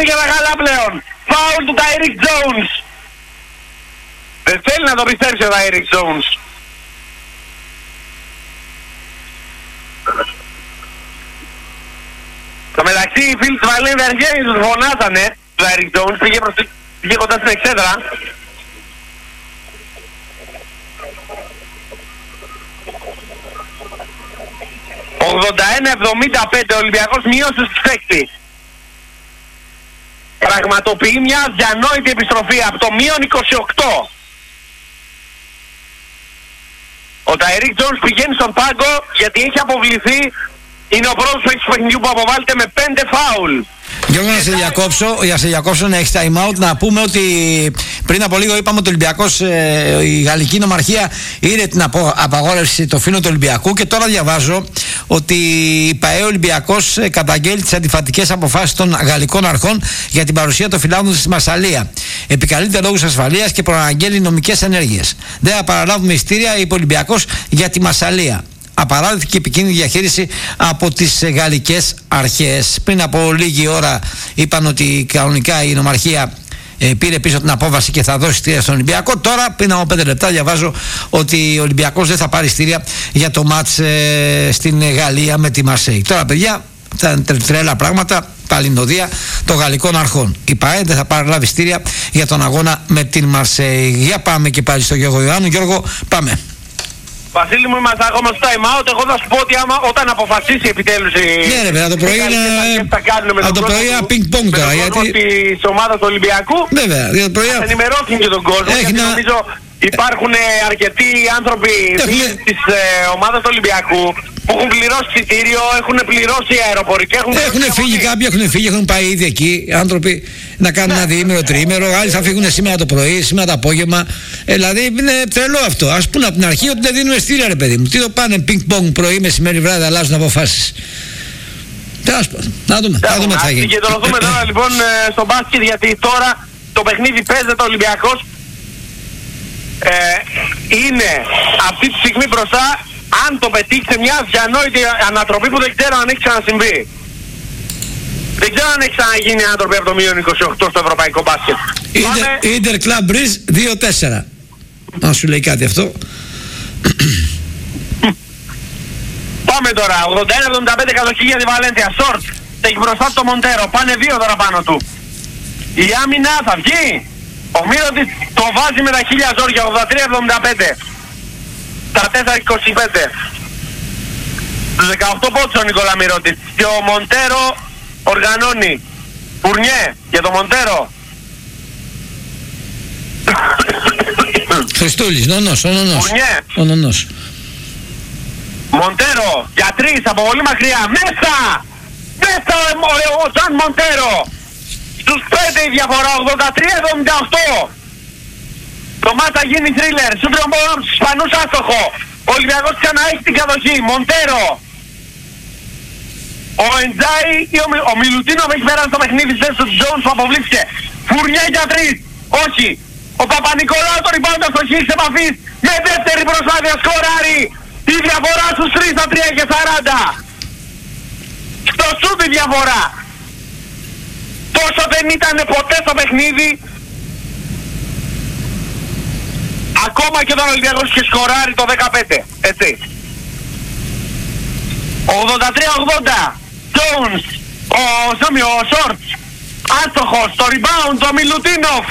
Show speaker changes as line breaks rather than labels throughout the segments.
επιστροφή για τα καλά πλέον. Φάουλ του Tyreek Jones. Δεν θέλει να το πιστέψει ο Tyreek Jones. Στο μεταξύ οι φίλοι της Βαλένθια Αργένης τους φωνάζανε. Το Tyreek Jones πήγε κοντά στην εξέδρα. «81-75, ο Ολυμπιακός μείωσε στους 6. Πραγματοποιεί μια διανόητη επιστροφή από το μείον 28. Ο Tyreek Jones πηγαίνει στον πάγκο γιατί έχει αποβληθεί. Είναι ο πρώτος παίκτης του παιχνιδιού που αποβάλλεται με 5 φάουλ.
Γιώργο, να σε διακόψω, να έχεις time out. Να πούμε ότι πριν από λίγο είπαμε ότι ο Ολυμπιακός, η γαλλική νομαρχία είδε την απαγόρευση το φίνο του Ολυμπιακού, και τώρα διαβάζω ότι η ΠΑΕ Ολυμπιακός καταγγέλει τις αντιφατικές αποφάσεις των γαλλικών αρχών για την παρουσία των φιλάδων στη Μασσαλία. Επικαλείται λόγους ασφαλείας και προαναγγέλει νομικές ενέργειες. Δεν θα παραλάβουμε ειστήρια, είπε ο Ολυμπιακός, για τη Μασσαλία. Απαράδεκτη και επικίνδυνη διαχείριση από τις γαλλικές αρχές. Πριν από λίγη ώρα είπαν ότι κανονικά η νομαρχία πήρε πίσω την απόβαση και θα δώσει ειστήρια στον Ολυμπιακό. Τώρα, πριν από 5 λεπτά, διαβάζω ότι ο Ολυμπιακός δεν θα πάρει ειστήρια για το μάτς στην Γαλλία με τη Μαρσέη. Τώρα, παιδιά, θα είναι τρέλα πράγματα. Παλινοδία των γαλλικών αρχών. Η ΠΑΕ δεν θα παραλάβει ειστήρια για τον αγώνα με την Μαρσέη. Για πάμε και πάλι στο Γιώργο Ιωάννου. Γιώργο, πάμε.
Βασίλη μου, είμαστε ακόμα στο time out. Εγώ θα σου πω ότι όταν αποφασίσει επιτέλους η...
Ναι ρε παιδιά, το πρωί είναι πινκ-πονγκ τώρα, γιατί...
της ομάδας του Ολυμπιακού.
Βέβαια, για το πρωί...
Θα ενημερώσουν και τον κόσμο, γιατί νομίζω υπάρχουν αρκετοί άνθρωποι της ομάδας του Ολυμπιακού που έχουν πληρώσει εισιτήριο, έχουν πληρώσει αεροπορικά,
έχουν φύγει κάποιοι, έχουν πάει ήδη εκεί άνθρωποι να κάνουν ένα διήμερο, τριήμερο. Άλλοι θα φύγουν σήμερα το πρωί, σήμερα το απόγευμα. Δηλαδή είναι τρελό αυτό. Ας πούμε από την αρχή ότι δεν δίνουν ειστήρια, ρε παιδί μου. Τι το πάνε πινκ-πονγκ πρωί, μεσημέρι, βράδυ, αλλάζουν αποφάσεις. Τέλος πάντων, να δούμε τι θα γίνει.
Να συγκεντρωθούμε τώρα λοιπόν στο μπάσκετ, γιατί τώρα το παιχνίδι παίζεται ο Ολυμπιακός. Είναι αυτή τη στιγμή μπροστά. Αν το πετύχει σε μια διανόητη ανατροπή που δεν ξέρω αν έχει ξανασυμβεί. Δεν ξέρω αν έχει ξαναγίνει ανατροπή από το μείον 28 στο ευρωπαϊκό μπάσκετ.
Ίντερ Κλαμπ Μπριζ 2-4. Αν σου λέει κάτι αυτό.
Πάμε τώρα. 81-75 κατοχή για τη Βαλένθια. Σορτ. Έχει μπροστά το Μοντέρο. Πάνε 2 τώρα πάνω του. Η άμυνα θα βγει. Ο Μύρωτης το βάζει με τα 1000 ζόρια. 83-75. Τα 4-25. Τους 18 πόντους ο Νικόλα Μυρωτής. Και ο Μοντέρο οργανώνει. Φουρνιέ για το Μοντέρο.
Χριστούλης, νονός.
Μοντέρο για 3 από πολύ μακριά. Μέσα ο Τζαν Μοντέρο. Στους 5 η διαφορά. 83-78. Το μάτς θα γίνει θρίλερ. Σούτρον από τους Ισπανούς άστοχο. Ο Ολυμπιακός ξανά έχει την κατοχή. Μοντέρο. Ο Εντζάι ή ο Μιλουτίνοφ έχει πέρασε το παιχνίδι στις του Jones που αποβλήθηκε. Φουρνιά για 3. Όχι. Ο Παπα-Νικολάου το rebound αστοχή σε επαφής. Με δεύτερη προσπάθεια σκοράρει. Η διαφορά στους 3 στα 3 και 40. Στο σούτ η διαφορά. Τόσο δεν ήταν ποτέ στο παιχνίδι. Ακόμα και όταν ο Ολυμπιακός είχε σκοράρει το 15. Έτσι. 83-80. Jones. Ο Σόρτς. Άστοχος. Το rebound. Το Μιλουτίνοφ.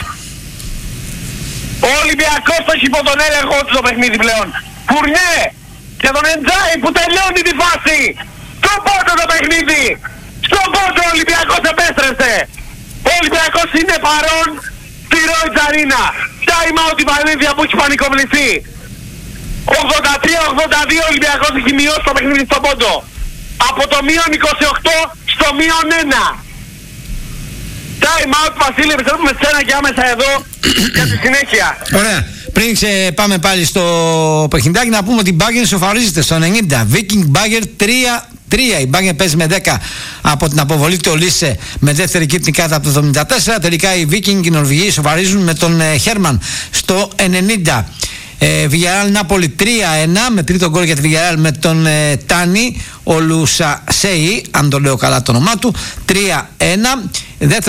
Ο Ολυμπιακός το έχει υπό τον έλεγχο του το παιχνίδι πλέον. Φουρνιέ. Και τον Εντζάι που τελειώνει τη φάση. Στον πόντο το παιχνίδι. Στον πόντο ο Ολυμπιακός επέστρεψε. Ο Ολυμπιακός είναι παρόν στη Lloyds Arena. Time out η Βαλένθια που έχει πανικοβληθεί. 83-82 ο Ολυμπιακός έχει μειώσει το παιχνίδι στον πόντο. Από το μείον 28 στο μείον 1. Time out Βασίλη, επιστρέφουμε σένα και άμεσα εδώ για τη συνέχεια.
Ωραία. Πριν πάμε πάλι στο παιχνιδάκι, να πούμε ότι η Bayern σοφαρίζεται στο 90. Viking Bayern 3. Η Bayern παίζει με 10 από την αποβολή του Ολίσε με δεύτερη κύπνη κάτω από το 74. Τελικά οι Viking, οι Νορβηγοί, σοφαρίζουν με τον Χέρμαν στο 90. Villarreal Νάπολη 3-1 με τρίτο γκολ για τη Villarreal με τον Τάνι Ολουσασέη, αν το λέω καλά το όνομά του. 3-1.